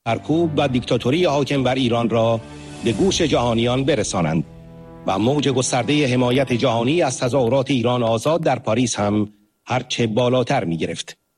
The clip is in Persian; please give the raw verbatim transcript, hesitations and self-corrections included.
سرکوب و دیکتاتوری حاکم بر ایران را به گوش جهانیان برسانند و موج گسترده حمایت جهانی از تظاهرات ایران آزاد در پاریس هم هرچه بالاتر می گرفت.